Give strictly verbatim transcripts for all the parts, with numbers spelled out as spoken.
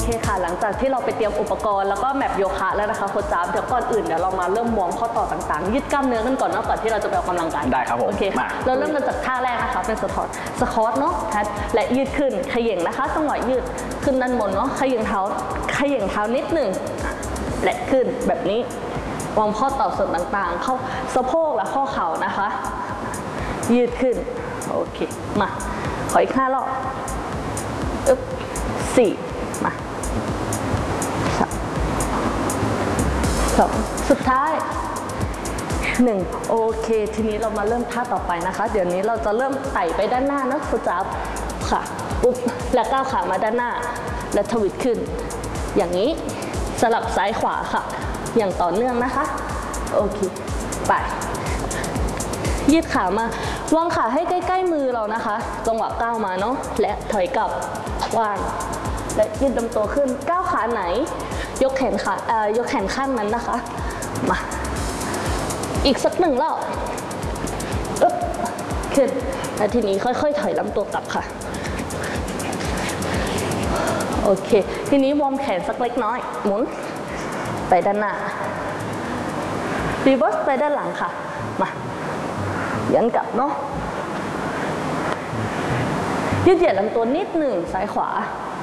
เคค่ะหลังจากที่เราไปเตรียมอุปกรณ์แล้วก็แมปโยคะแล้วนะคะโค้ชจ๊าบเดี๋ยวก่อนอื่นเดี๋ยวเรามาเริ่มวอร์มข้อต่อต่างๆยืดกล้ามเนื้อกันก่อนเนาะก่อนที่เราจะไปออกกำลังกายได้ครับผมโอเคค่ะเราเริ่มกันจากท่าแรกนะคะเป็นสควอตสควอตเนาะและยืดขึ้นเขย่งนะคะจังหวะยืดขึ้นด้านบนเนาะเขย่งเท้าเขย่งเท้านิดหนึ่งและขึ้นแบบนี้วอร์มข้อต่อส่วนต่างๆเข้าสะโพกและข้อเข่านะคะยืดขึ้นโอเคมาขออีกห้ารอบอึ๊บสี่มาสองสุดท้ายหนึ่งโอเคทีนี้เรามาเริ่มท่าต่อไปนะคะเดี๋ยวนี้เราจะเริ่มไต่ไปด้านหน้านะคุณจ๊าบค่ะปุ๊บแล้วก้าวขามาด้านหน้าและทวิตขึ้นอย่างนี้สลับซ้ายขวาค่ะอย่างต่อเนื่องนะคะโอเคไปยืดขามาวางขาให้ใกล้ๆมือเรานะคะจังหวะก้าวมาเนาะและถอยกลับวางและยืดลำตัวขึ้นก้าวขาไหนยกแขนขาเอ่อยกแขนข้างนั้นนะคะมาอีกสักหนึ่งรอบอึ๊บขึ้นและทีนี้ค่อยๆถอยลำตัวกลับค่ะโอเคทีนี้วอร์มแขนสักเล็กน้อยหมุนไปด้านหน้ารีเวิร์สไปด้านหลังค่ะมายันกลับเนาะยืดเหยียดลำตัวนิดหนึ่งซ้ายขวา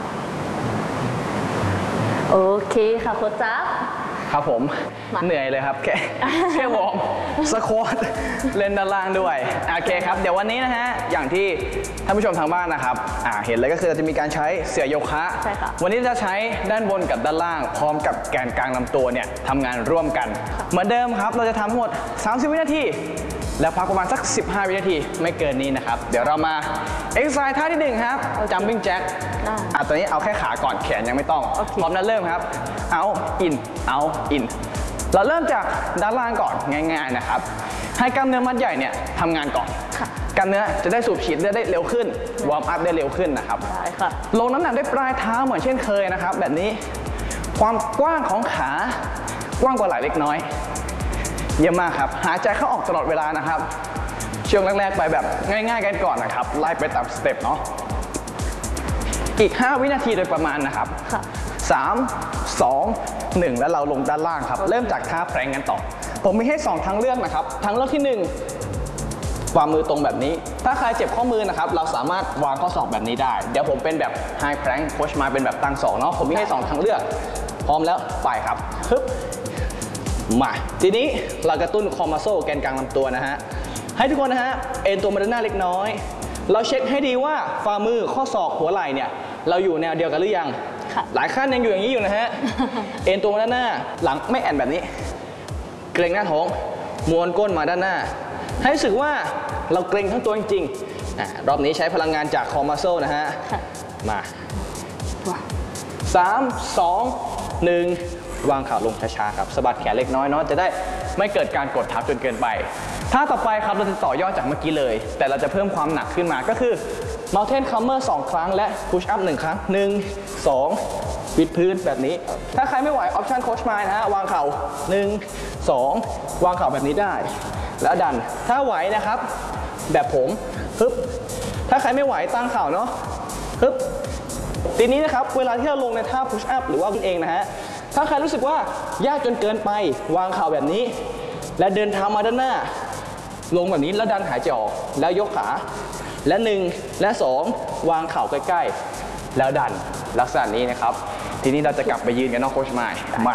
โอเคค่ะโค้ชจ๊าบครับผมเหนื่อยเลยครับแค่แค่วอร์มสควอตเล่นด้านล่างด้วยโอเคครับเดี๋ยววันนี้นะฮะอย่างที่ท่านผู้ชมทางบ้านนะครับอ่าเห็นเลยก็คือจะมีการใช้เสื่อโยคะใช่ค่ะวันนี้จะใช้ด้านบนกับด้านล่างพร้อมกับแกนกลางลำตัวเนี่ยทำงานร่วมกันเหมือนเดิมครับเราจะทำทั้งหมดสามสิบวินาทีแล้วพักประมาณสักสิบห้าวินาทีไม่เกินนี้นะครับเดี๋ยวเรามาเอ็กซ์ไซส์ท่าที่หนึ่งครับจัมปิ้งแจ็คอ่ะตัวนี้เอาแค่ขาก่อนแขนยังไม่ต้องพร้อมนั้นเริ่มครับเอาอินเอาอินเราเริ่มจากด้านล่างก่อนง่ายๆนะครับให้กล้ามเนื้อมัดใหญ่เนี่ยทำงานก่อนกล้ามเนื้อจะได้สูบฉีดเลือดได้เร็วขึ้นวอร์มอัพได้เร็วขึ้นนะครับได้ค่ะลงน้ำหนักด้วยปลายเท้าเหมือนเช่นเคยนะครับแบบนี้ความกว้างของขากว้างกว่าไหล่เล็กน้อยเยี่ยมมากครับหายใจเข้าออกตลอดเวลานะครับช่วงแรกๆไปแบบง่ายๆกันก่อนนะครับไล่ไปตามสเต็ปเนาะอีกห้าวินาทีโดยประมาณนะครับสาม สอง หนึ่งแล้วเราลงด้านล่างครับเริ่มจากท่าแพลงกันต่อผมมีให้สองทางเลือกนะครับทางเลือกที่หนึ่งวางมือตรงแบบนี้ถ้าใครเจ็บข้อมือนะครับเราสามารถวางข้อศอกแบบนี้ได้เดี๋ยวผมเป็นแบบไฮแพลงโค้ชมาเป็นแบบตั้งศอกเนาะผมมีให้สองทางเลือกพร้อมแล้วไปครับฮึบมาทีนี้เรากระตุ้นคอมัสโซแกนกลางลำตัวนะฮะให้ทุกคนนะฮะเอ็นตัวมาด้านหน้าเล็กน้อยเราเช็คให้ดีว่าฝ่ามือข้อศอกหัวไหล่เนี่ยเราอยู่แนวเดียวกันหรือยังหลายขั้นยังอยู่อย่างนี้อยู่นะฮะเอ็นตัวมาด้านหน้าหลังไม่แอนแบบนี้เกรงหน้าท้องม้วนก้นมาด้านหน้าให้รู้สึกว่าเราเกรงทั้งตัวจริงๆรอบนี้ใช้พลังงานจากคอมัสโซนะฮะมาสาม สอง หนึ่งวางขาลงช้าๆครับสะบัดแขนเล็กน้อยเนาะจะได้ไม่เกิดการกดทับจนเกินไปท่าต่อไปครับเราจะต่อยอดจากเมื่อกี้เลยแต่เราจะเพิ่มความหนักขึ้นมาก็คือ Mountain Climber สองครั้งและ Push Up หนึ่งครั้งหนึ่ง สองวิดพื้นแบบนี้ถ้าใครไม่ไหวออปชั่นโค้ชมายนะฮะวางเข่าหนึ่ง สองวางเข่าแบบนี้ได้แล้วดันถ้าไหวนะครับแบบผมฮึบถ้าใครไม่ไหวตั้งเข่าเนาะฮึบทีนี้นะครับเวลาที่เราลงในท่า Push Up หรือว่าคุณเองนะฮะถ้าใครรู้สึกว่ายากจนเกินไปวางเข่าแบบนี้และเดินเท้ามาด้านหน้าลงแบบนี้แล้วดันหายใจออกแล้วยกขาและหนึ่งและสองวางเข่าใกล้ๆแล้วดันลักษณะนี้นะครับทีนี้เราจะกลับไปยืนกันนอกโค้ชมายมา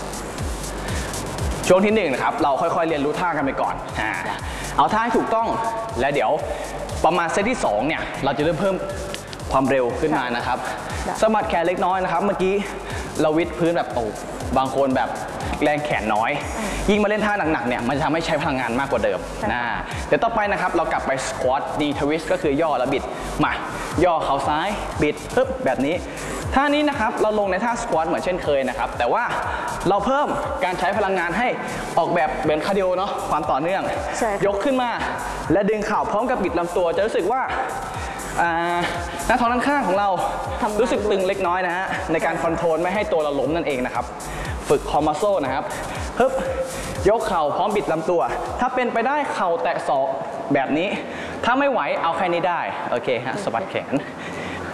ช่วงที่หนึ่งนะครับเราค่อยๆเรียนรู้ท่ากันไปก่อนเอาท่าให้ถูกต้องและเดี๋ยวประมาณเซตที่สองเนี่ยเราจะเริ่มเพิ่มความเร็วขึ้นมานะครับสมัดแขนเล็กน้อยนะครับเมื่อกี้เราวิดพื้นแบบตูบางคนแบบแรงแขนน้อยยิ่งมาเล่นท่าหนักๆเนี่ยมันจะทำให้ใช้พลังงานมากกว่าเดิมนะเดี๋ยวต่อไปนะครับเรากลับไปสควอตนีทวิสต์ก็คือย่อและบิดมาย่อเข่าซ้ายบิดปึ๊บแบบนี้ท่านี้นะครับเราลงในท่าสควอตเหมือนเช่นเคยนะครับแต่ว่าเราเพิ่มการใช้พลังงานให้ออกแบบเป็นคาร์ดิโอเนาะความต่อเนื่องยกขึ้นมาและดึงเข่าพร้อมกับบิดลำตัวจะรู้สึกว่าหน้าท้องด้านข้างของเรารู้สึกตึงเล็กน้อยนะฮะในการคอนโทรลไม่ให้ตัวเราล้มนั่นเองนะครับฝึกคอมัสโซนะครับฮึบยกเข่าพร้อมบิดลำตัวถ้าเป็นไปได้เข่าแตะศอกแบบนี้ถ้าไม่ไหวเอาแค่นี้ได้โอเคฮะสะบัดแขนเดี๋ยว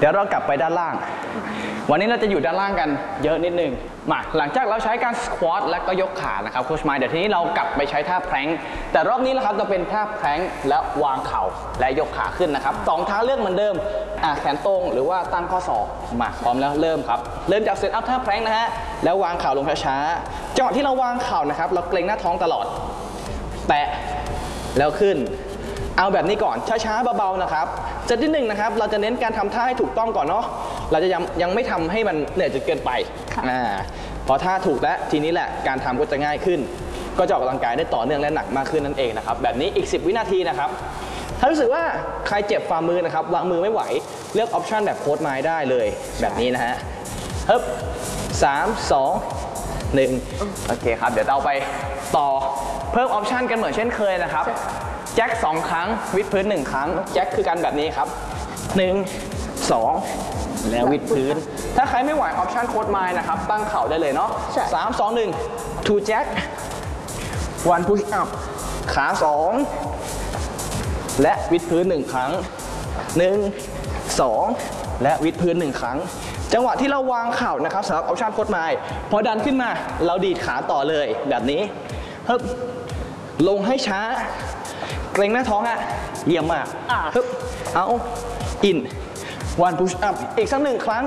ดี๋ยวเรากลับไปด้านล่างวันนี้เราจะอยู่ด้านล่างกันเยอะนิดนึงมาหลังจากเราใช้การสควอตและก็ยกขานะครับโค้ชไมค์เดี๋ยวทีนี้เรากลับไปใช้ท่าแพลงแต่รอบนี้นะครับจะเป็นท่าแพลงและวางเข่าและยกขาขึ้นนะครับสองท่าเลือกเหมือนเดิมอ่ะแขนตรงหรือว่าตั้งข้อศอกมาพร้อมแล้วเริ่มครับเริ่มจากเซตอัพท่าแพลงนะฮะแล้ววางเข่าลงช้าๆจังหวะที่เราวางเข่านะครับเราเกร็งหน้าท้องตลอดแตะแล้วขึ้นเอาแบบนี้ก่อนช้าๆเบาๆนะครับเซตที่หนึ่งนะครับเราจะเน้นการทำท่าให้ถูกต้องก่อนเนาะเราจะยังยังไม่ทำให้มันเหนื่อยจนเกินไปอ่าพอท่าถูกแล้วทีนี้แหละการทำก็จะง่ายขึ้นก็จะออกกำลังกายได้ต่อเนื่องและหนักมากขึ้นนั่นเองนะครับแบบนี้อีกสิบวินาทีนะครับถ้ารู้สึกว่าใครเจ็บฝ่ามือนะครับวางมือไม่ไหวเลือกออปชันแบบโค้ดไม้ได้เลยแบบนี้นะฮะฮึบสามสองหนึ่งโอเคครับเดี๋ยวเราไปต่อเพิ่มออปชันกันเหมือนเช่นเคยนะครับแจ็คสองครั้งวิดพื้นหนึ่งครั้งแจ็คคือการแบบนี้ครับหนึ่งสองแล้ววิดพื้นถ้าใครไม่ไหวออปชันโค้ดไม้นะครับตั้งเข่าได้เลยเนาะสามสองหนึ่ง two jack one push up ขาสองและวิดพื้นหนึ่งครั้งหนึ่งสองและวิดพื้นหนึ่งครั้งจังหวะที่เราวางเข่านะครับสำหรับออปชันโค้ดไม้พอดันขึ้นมาเราดีดขาต่อเลยแบบนี้ฮึบลงให้ช้าเกร็งหน้าท้องอะเยี่ยมมากฮึบเอาอิน one push up อีกสักหนึ่งครั้ง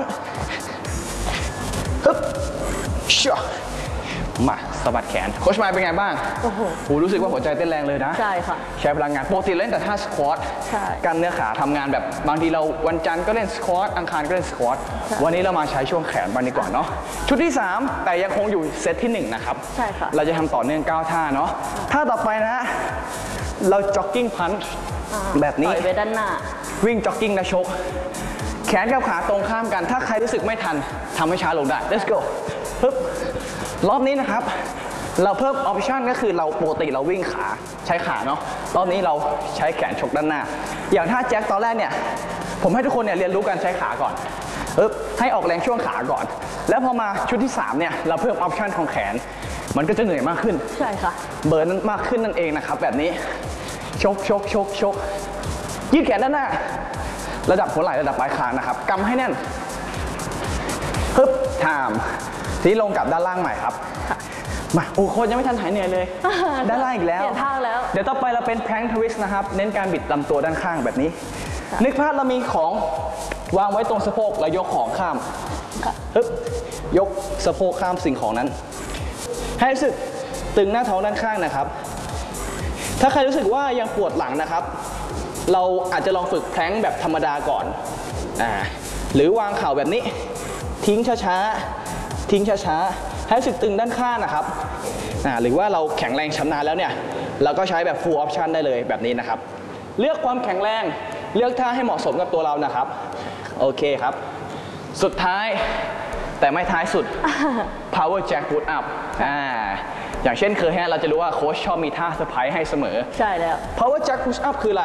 ฮึบชัวมาสะบัดแขนโค้ชไมค์เป็นไงบ้างโอ้โหรู้สึกว่าหัวใจเต้นแรงเลยนะใช่ค่ะใช้พลังงานปกติเล่นแต่ท่าสควอตการเนื้อขาทำงานแบบบางทีเราวันจันทร์ก็เล่นสควอตอังคารก็เล่นสควอตวันนี้เรามาใช้ช่วงแขนบ้างดีกว่าเนาะชุดที่สามแต่ยังคงอยู่เซตที่หนึ่งนะครับใช่ค่ะเราจะทำต่อเนื่องเก้าท่าเนาะท่าต่อไปนะเราจ็อกกิ้งพันช์แบบนี้ต่อยไปด้านหน้าวิ่งจ็อกกิ้งและชกแขนกับขาตรงข้ามกันถ้าใครรู้สึกไม่ทันทำให้ช้าลงได้ let's go ปึ๊บรอบนี้นะครับเราเพิ่มออปชันก็คือเราปกติเราวิ่งขาใช้ขาเนาะรอบนี้เราใช้แขนชกด้านหน้าอย่างท่าแจ็คตอนแรกเนี่ยผมให้ทุกคนเนี่ยเรียนรู้การใช้ขาก่อนปึ๊บให้ออกแรงช่วงขาก่อนแล้วพอมาชุดที่สามเนี่ยเราเพิ่มออปชันของแขนมันก็จะเหนื่อยมากขึ้นใช่ค่ะเบิร์นมากขึ้นนั่นเองนะครับแบบนี้ชกชกชกชกยืดแขนด้านหน้าระดับหัวไหล่ระดับปลายคางนะครับกำให้แน่นฮึบทามทีนี้ลงกลับด้านล่างใหม่ครับมาโอ้โค้ชยังไม่ทันหายเหนื่อยเลยด้านล่างอีกแล้วเปลี่ยนท่าแล้วเดี๋ยวต่อไปเราเป็นแพลงทวิสต์นะครับเน้นการบิดลำตัวด้านข้างแบบนี้นึกภาพเรามีของวางไว้ตรงสะโพกแล้วยกของข้ามฮึบยกสะโพกข้ามสิ่งของนั้นให้รู้สึกตึงหน้าท้องด้านข้างนะครับถ้าใครรู้สึกว่ายังปวดหลังนะครับเราอาจจะลองฝึกแพลงแบบธรรมดาก่อนอ่าหรือวางเข่าแบบนี้ทิ้งช้าๆทิ้งช้าๆให้รู้สึกตึงด้านข้างนะครับอ่าหรือว่าเราแข็งแรงชำนาญแล้วเนี่ยเราก็ใช้แบบ full option ได้เลยแบบนี้นะครับเลือกความแข็งแรงเลือกท่าให้เหมาะสมกับตัวเรานะครับโอเคครับสุดท้ายแต่ไม่ท้ายสุด power jack push up อ่าอย่างเช่นเคยฮะเราจะรู้ว่าโค้ชชอบมีท่าเซอร์ไพรส์ให้เสมอใช่แล้ว power jack push up คืออะไร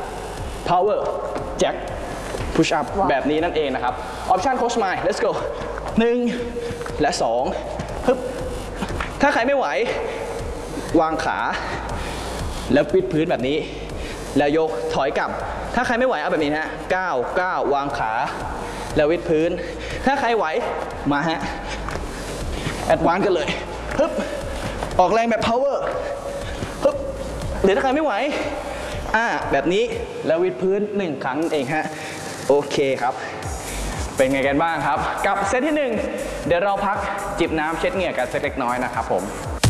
power jack push up แบบนี้นั่นเองนะครับออปชันโค้ชไมค์ let's go หนึ่งและสองฮึบถ้าใครไม่ไหววางขาแล้วปิดพื้นแบบนี้แล้วยกถอยกลับถ้าใครไม่ไหวเอาแบบนี้ฮะเก้า เก้าวางขาแล้ววิดพื้นถ้าใครไหวมาฮะแอดวานซ์กันเลยฮึบออกแรงแบบ power ฮึบหรือถ้าใครไม่ไหวอ่าแบบนี้แล้ววิดพื้นหนึ่งครั้งเองฮะโอเคครับเป็นไงกันบ้างครับกับเซตที่หนึ่งเดี๋ยวเราพักจิบน้ำเช็ดเหงื่อกันสักเล็กน้อยนะครับผม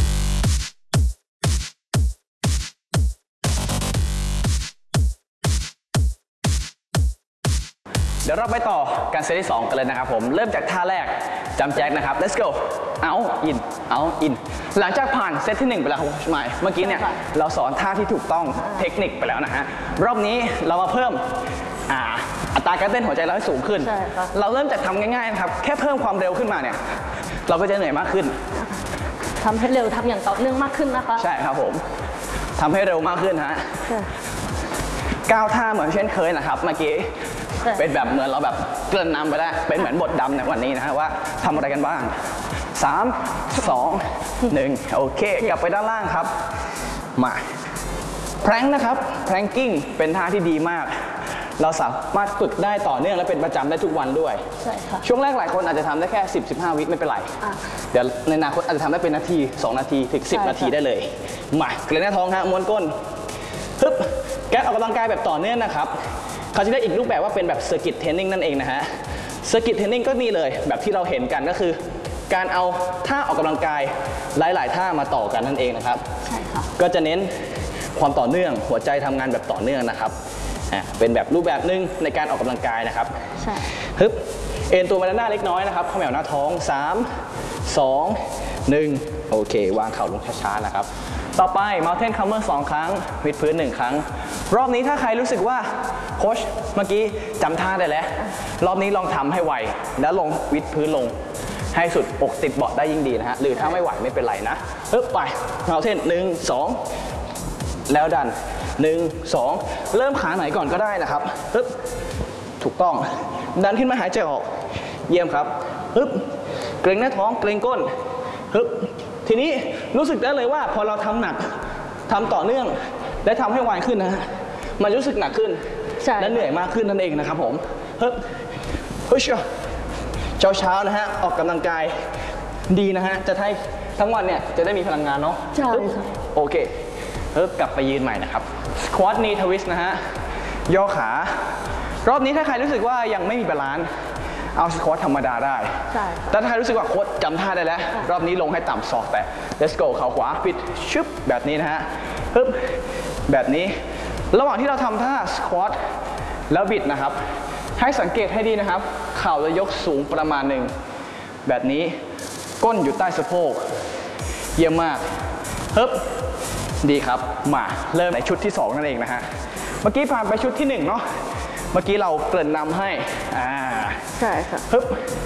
เดี๋ยวเราไปต่อการเซตที่สองกันเลยนะครับผมเริ่มจากท่าแรกจัมป์แจ็คนะครับ let's go เอาอินเอาอินหลังจากผ่านเซตที่หนึ่งไปแล้วครับคุณหมายเมื่อกี้เนี่ยเราสอนท่าที่ถูกต้องเทคนิคไปแล้วนะฮะรอบนี้เรามาเพิ่มอ่าอัตราการเต้นหัวใจเราให้สูงขึ้นเราเริ่มจากทำง่ายๆนะครับแค่เพิ่มความเร็วขึ้นมาเนี่ยเราก็จะเหนื่อยมากขึ้นทำให้เร็วทำอย่างต่อเนื่องมากขึ้นนะคะใช่ครับผมทำให้เร็วมากขึ้นฮะก้าวท่าเหมือนเช่นเคยนะครับเมื่อกี้เป็นแบบเหมือนเราแบบเกริ่นนำไปแล้วเป็นเหมือนบทดำในวันนี้นะฮะว่าทำอะไรกันบ้างสาม สอง หนึ่งโอเคกลับไปด้านล่างครับมาแพลงนะครับแพลงกิ้งเป็นท่าที่ดีมากเราสามารถฝึกได้ต่อเนื่องและเป็นประจำได้ทุกวันด้วยใช่ค่ะช่วงแรกหลายคนอาจจะทำได้แค่ สิบ สิบห้า วิไม่เป็นไรอ่ะเดี๋ยวในอนาคตอาจจะทำได้เป็นนาที สอง นาทีถึง สิบใช่ค่ะนาทีได้เลย มาเกร็งหน้าท้องฮะม้วนก้นฮึบแกออกกำลังกายแบบต่อเนื่องนะครับเขาจะได้อีกรูปแบบว่าเป็นแบบเซอร์กิตเทรนนิ่งนั่นเองนะฮะเซอร์กิตเทรนนิ่งก็นี่เลยแบบที่เราเห็นกันก็คือ การเอาท่าออกกำลังกายหลายๆท่ามาต่อกันนั่นเองนะครับใช่ค่ะก็จะเน้นความต่อเนื่องหัวใจทำงานแบบต่อเนื่องนะครับอ่ะเป็นแบบรูปแบบหนึ่งในการออกกำลังกายนะครับใช่ฮึบเอ็นตัวมาด้านหน้าเล็กน้อยนะครับเขมวหน้าท้องสาม สอง หนึ่งโอเควางเข่าลงช้าๆนะครับต่อไป Mountain Climber สองครั้งวิดพื้นหนึ่งครั้งรอบนี้ถ้าใครรู้สึกว่าโค้ชเมื่อกี้จำท่าได้แล้วรอบนี้ลองทำให้ไวแล้วลงวิดพื้นลงให้สุดอกติดเบาะได้ยิ่งดีนะฮะหรือถ้าไม่ไหวไม่เป็นไรนะฮึบไป Mountain หนึ่ง สองแล้วดันหนึ่ง สองเริ่มขาไหนก่อนก็ได้นะครับฮึบถูกต้องดันขึ้นมาหายใจออกเยี่ยมครับฮึบเกร็งหน้าท้องเกร็งก้นฮึบทีนี้รู้สึกได้เลยว่าพอเราทำหนักทำต่อเนื่องและทำให้ไวขึ้นนะฮะมันรู้สึกหนักขึ้นใช่และเหนื่อยมากขึ้นนั่นเองนะครับผมฮึบฮึชเช้าเช้าๆนะฮะออกกำลังกายดีนะฮะจะให้ทั้งวันเนี่ยจะได้มีพลังงานเนาะใช่ฮึบค่ะโอเคฮึบกลับไปยืนใหม่นะครับสควอตนี่ทวิสต์นะฮะย่อขารอบนี้ถ้าใครรู้สึกว่ายังไม่มีบาลานซ์เอาสควอตธรรมดาได้ใช่ค่ะแต่ถ้าใครรู้สึกว่าโค้ชจำท่าได้แล้วรอบนี้ลงให้ต่ำศอกแต่ let's go เข่าขวาปิดชึบแบบนี้นะฮะฮึบแบบนี้ระหว่างที่เราทำท่าสควอตแล้วบิดนะครับให้สังเกตให้ดีนะครับเข่าจะยกสูงประมาณหนึ่งแบบนี้ก้นอยู่ใต้สะโพกเยี่ยมมากฮึบดีครับมาเริ่มในชุดที่สองนั่นเองนะฮะเมื่อกี้ผ่านไปชุดที่หนึ่งเนาะเมื่อกี้เราเกริ่นนำให้อ่าใช่ค่ะฮึบ